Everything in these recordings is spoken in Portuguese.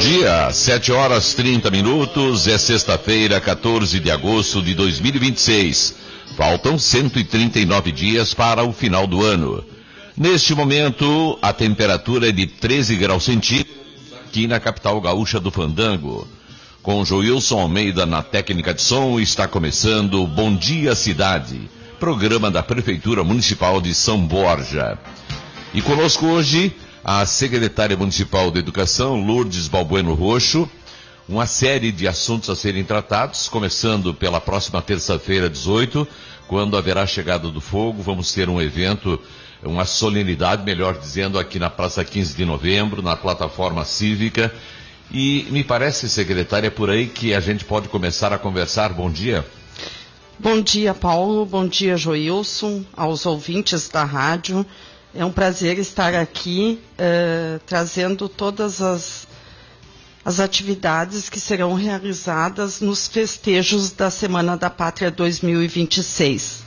dia, 7h30, é sexta-feira, 14 de agosto de 2026. Faltam 139 dias para o final do ano. Neste momento, a temperatura é de 13 graus centígrados aqui na capital gaúcha do Fandango. Com Joilson Almeida na técnica de som, está começando Bom Dia Cidade, programa da Prefeitura Municipal de São Borja. E conosco hoje a secretária municipal de Educação, Lourdes Balbueno Roxo, uma série de assuntos a serem tratados, começando pela próxima terça-feira, 18, quando haverá a chegada do fogo. Vamos ter um evento, uma solenidade, melhor dizendo, aqui na Praça 15 de Novembro, na plataforma cívica. E me parece, secretária, por aí que a gente pode começar a conversar. Bom dia. Bom dia, Paulo. Bom dia, Joilson, aos ouvintes da rádio. É um prazer estar aqui trazendo todas as atividades que serão realizadas nos festejos da Semana da Pátria 2026.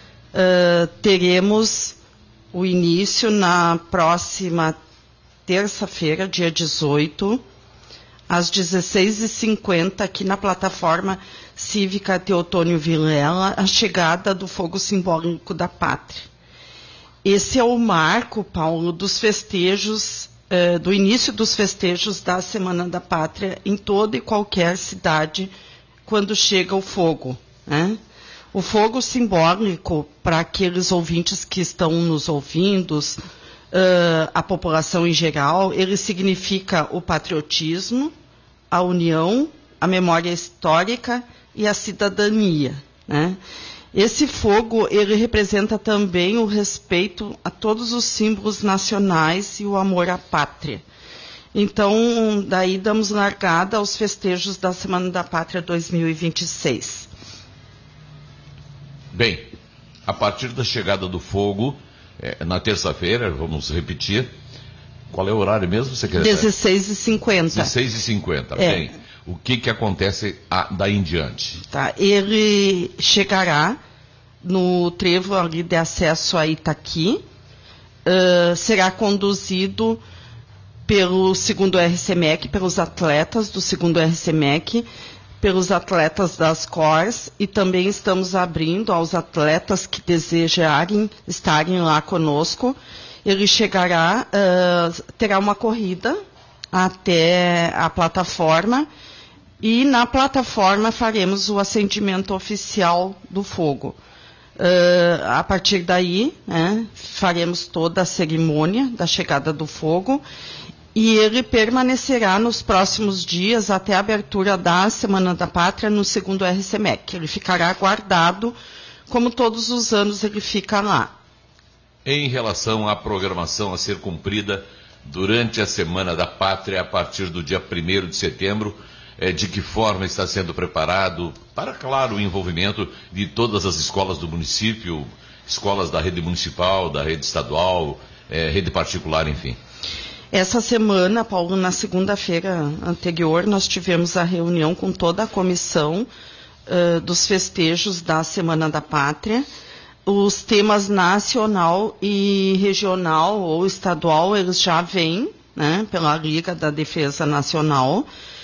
Teremos o início na próxima terça-feira, dia 18, às 16h50, aqui na plataforma cívica Teotônio Vilela, a chegada do fogo simbólico da pátria. Esse é o marco, Paulo, dos festejos, do início dos festejos da Semana da Pátria em toda e qualquer cidade, quando chega o fogo, né? O fogo simbólico, para aqueles ouvintes que estão nos ouvindo, a população em geral, ele significa o patriotismo, a união, a memória histórica e a cidadania, né? Esse fogo, ele representa também o respeito a todos os símbolos nacionais e o amor à pátria. Então, daí damos largada aos festejos da Semana da Pátria 2026. Bem, a partir da chegada do fogo, na terça-feira, vamos repetir, qual é o horário mesmo, secretário? 16h50. 16h50, bem. O que acontece daí em diante? Tá, ele chegará no trevo ali de acesso a Itaqui, será conduzido pelo segundo RCMEC, pelos atletas do segundo RCMEC, pelos atletas das CORs, e também estamos abrindo aos atletas que desejarem estarem lá conosco. Ele chegará, terá uma corrida até a plataforma, e na plataforma faremos o acendimento oficial do fogo. A partir daí, né, faremos toda a cerimônia da chegada do fogo, e ele permanecerá nos próximos dias até a abertura da Semana da Pátria no segundo RCMEC. Ele ficará guardado, como todos os anos ele fica lá. Em relação à programação a ser cumprida durante a Semana da Pátria, a partir do dia 1º de setembro, de que forma está sendo preparado para, claro, o envolvimento de todas as escolas do município, escolas da rede municipal, da rede estadual, rede particular, enfim? Essa semana, Paulo, na segunda-feira anterior, nós tivemos a reunião com toda a comissão dos festejos da Semana da Pátria. Os temas nacional e regional ou estadual, eles já vêm, né, pela Liga da Defesa Nacional.